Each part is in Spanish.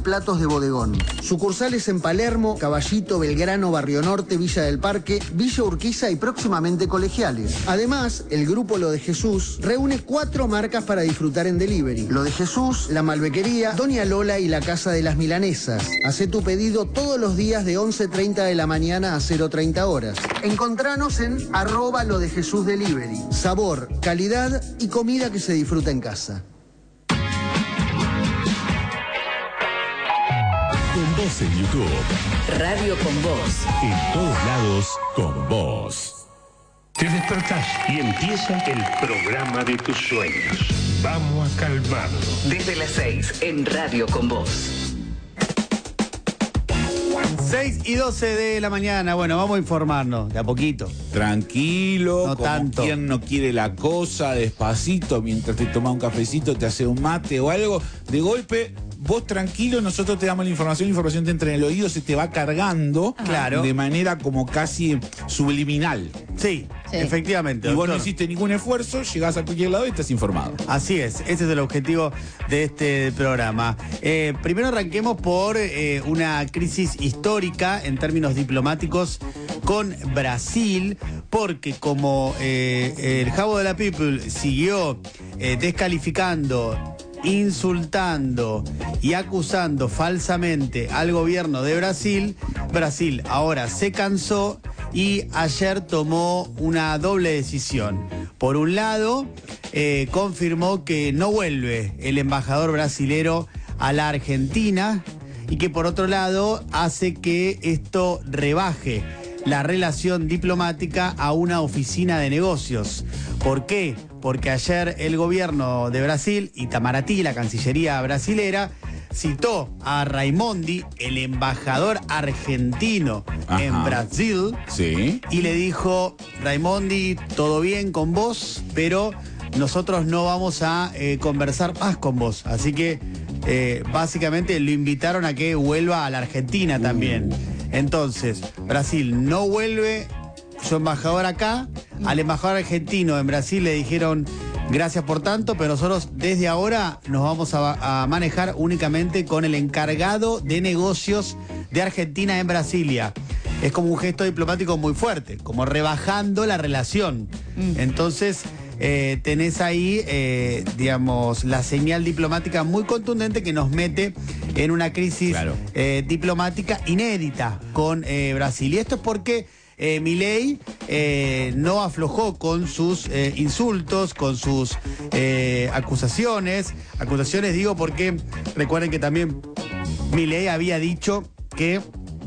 platos de bodegón. Sucursales en Palermo, Caballito, Belgrano, Barrio Norte, Villa del Parque, Villa Urquiza y próximamente Colegiales. Además, el grupo Lo de Jesús reúne 4 marcas para disfrutar en delivery. Lo de Jesús, La Malbequería, Doña Lola y La Casa de las Milanesas. Hacé tu pedido todos los días de 11:30 de la mañana a 0:30 horas. Encontranos en @LoDeJesúsDelivery. Sabor, calidad y comida que se disfruta en casa. Con vos en YouTube. Radio con Vos. En todos lados, con vos. Te despertás y empieza el programa de tus sueños. Vamos a calmarlo. Desde las 6 en Radio con Vos. 6:12 de la mañana. Bueno, vamos a informarnos de a poquito. Tranquilo, no como tanto. quien no quiere la cosa, despacito, mientras te tomas un cafecito, te hace un mate o algo. De golpe, vos tranquilo, nosotros te damos la información te entra en el oído, se te va cargando. Claro. De manera como casi subliminal. Sí, efectivamente. Y vos no doctor. hiciste ningún esfuerzo, llegás a cualquier lado y estás informado. Así es, ese es el objetivo de este programa. Primero arranquemos por una crisis histórica en términos diplomáticos con Brasil, porque como el Jabo de la People siguió descalificando, insultando y acusando falsamente al gobierno de Brasil, Brasil ahora se cansó y ayer tomó una doble decisión. Por un lado, confirmó que no vuelve el embajador brasilero a la Argentina y que por otro lado hace que esto rebaje la relación diplomática a una oficina de negocios. ¿Por qué? Porque ayer el gobierno de Brasil, Itamaraty, la Cancillería brasilera, citó a Raimondi, el embajador argentino en Brasil, sí, y le dijo: Raimondi, todo bien con vos, pero nosotros no vamos a conversar más con vos. Así que básicamente lo invitaron a que vuelva a la Argentina también. Entonces, Brasil no vuelve su embajador acá. Al embajador argentino en Brasil le dijeron: gracias por tanto, pero nosotros desde ahora nos vamos a manejar únicamente con el encargado de negocios de Argentina en Brasilia. Es como un gesto diplomático muy fuerte, como rebajando la relación. Entonces, tenés ahí, digamos, la señal diplomática muy contundente que nos mete en una crisis diplomática inédita con Brasil. Y esto es porque Milei no aflojó con sus insultos, con sus acusaciones. Acusaciones digo porque recuerden que también Milei había dicho que,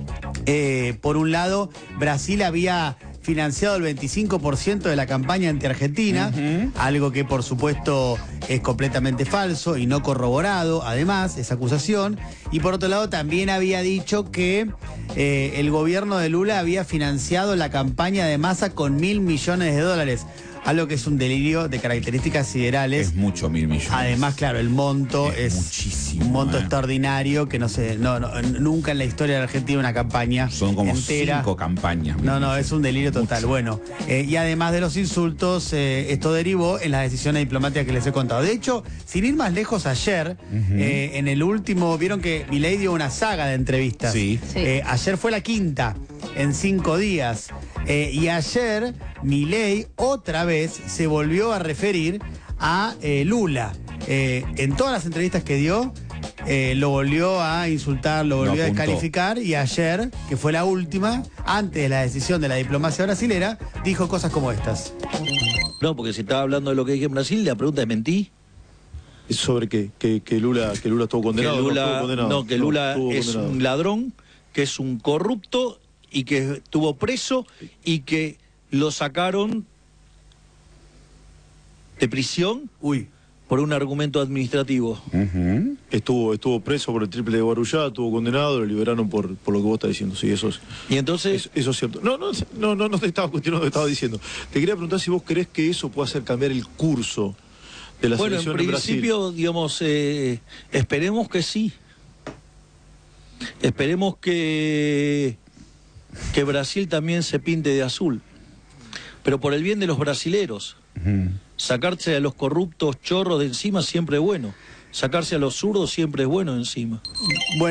por un lado, Brasil había financiado el 25% de la campaña anti-Argentina, algo que por supuesto es completamente falso y no corroborado, además, esa acusación. Y por otro lado también había dicho que el gobierno de Lula había financiado la campaña de Massa con $1.000 millones. Algo que es un delirio de características siderales. Es mucho, 1.000 millones. Además, claro, el monto es muchísimo, un monto extraordinario que nunca en la historia de la Argentina una campaña son como entera. 5 campañas. No, es un delirio total. Mucho. Bueno, y además de los insultos, esto derivó en las decisiones diplomáticas que les he contado. De hecho, sin ir más lejos, ayer, en el último, vieron que Milei dio una saga de entrevistas. Sí. Ayer fue la quinta, en 5 días. Y ayer Milei otra vez se volvió a referir a Lula. En todas las entrevistas que dio, lo volvió a insultar, lo volvió a descalificar, y ayer, que fue la última, antes de la decisión de la diplomacia brasilera, dijo cosas como estas. No, porque si estaba hablando de lo que dije en Brasil, la pregunta es: ¿mentí? ¿Es sobre qué? ¿Que Lula estuvo condenado? Que Lula es un ladrón, que es un corrupto y que estuvo preso y que lo sacaron de prisión por un argumento administrativo. Estuvo preso por el triple de Guarujá, estuvo condenado, lo liberaron por lo que vos estás diciendo. Sí, eso es. Y entonces... Eso es cierto. No te estaba cuestionando lo que estaba diciendo. Te quería preguntar si vos creés que eso puede hacer cambiar el curso de la selección en Brasil. Bueno, en principio, digamos, esperemos que sí. Esperemos que Brasil también se pinte de azul. Pero por el bien de los brasileros. Sacarse a los corruptos chorros de encima siempre es bueno. Sacarse a los zurdos siempre es bueno encima. Bueno.